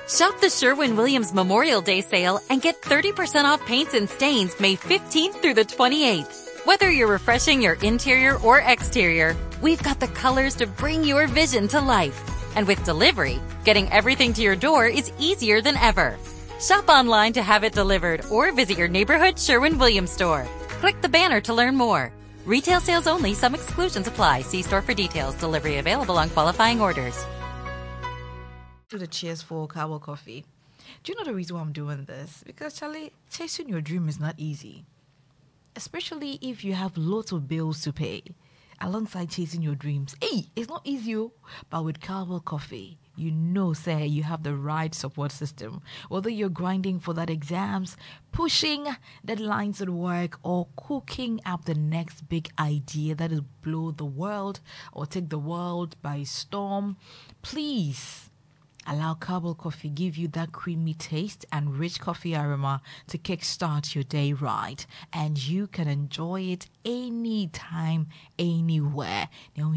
Shop the Sherwin-Williams Memorial Day sale and get 30% off paints and stains May 15th through the 28th. Whether you're refreshing your interior or exterior, we've got the colors to bring your vision to life. And with delivery, getting everything to your door is easier than ever. Shop online to have it delivered or visit your neighborhood Sherwin-Williams store. Click the banner to learn more. Retail sales only. Some exclusions apply. See store for details. Delivery available on qualifying orders. Do the cheers for Cowboy Coffee. Do you know the reason why I'm doing this? Because, Charlie, chasing your dream is not easy. Especially if you have lots of bills to pay alongside chasing your dreams. Hey, it's not easy, but with Cowboy Coffee, you know, say you have the right support system. Whether you're grinding for that exams, pushing deadlines at work, or cooking up the next big idea that is blow the world or take the world by storm, please allow Cowboy Coffee give you that creamy taste and rich coffee aroma to kickstart your day right. And you can enjoy it anytime, anywhere.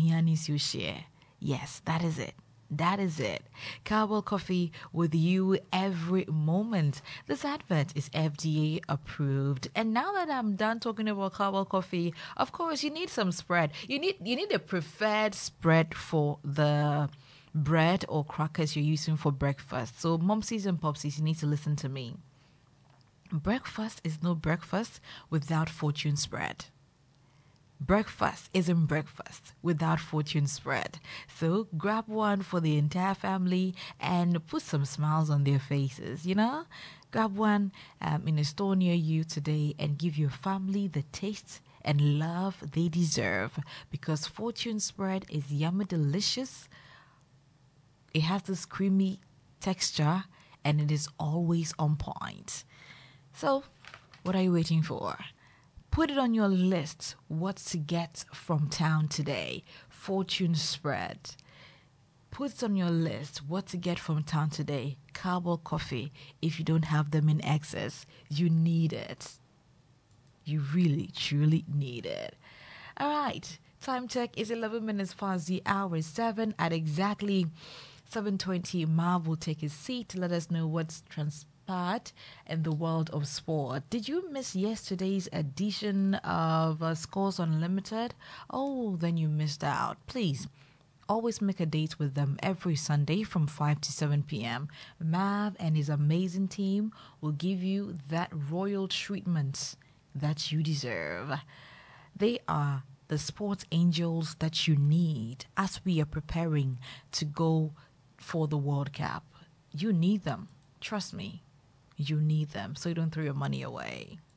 Yes, that is it. That is it. Cowboy Coffee with you every moment. This advert is FDA approved. And now that I'm done talking about Cowboy Coffee, of course, you need some spread. You need a preferred spread for the bread or crackers you're using for breakfast. So, momsies and popsies, you need to listen to me. Breakfast is no breakfast without fortune spread. Breakfast isn't breakfast without fortune spread. So grab one for the entire family and put some smiles on their faces, Grab one in a store near you today and give your family the taste and love they deserve, because fortune spread is yummy delicious. It has this creamy texture and it is always on point. So, what are you waiting for? Put it on your list, what to get from town today. Fortune spread. Put it on your list, what to get from town today. Cowboy Coffee. If you don't have them in excess, you need it. You really, truly need it. All right, time check is 11 minutes past the hour 7 at exactly 7:20. Marv will take his seat to let us know what's transpired in the world of sport. Did you miss yesterday's edition of Scores Unlimited? Oh, then you missed out. Please, always make a date with them every Sunday from 5 to 7 p.m. Marv and his amazing team will give you that royal treatment that you deserve. They are the sports angels that you need as we are preparing to go for the World Cup. You need them. Trust me. You need them, so you don't throw your money away.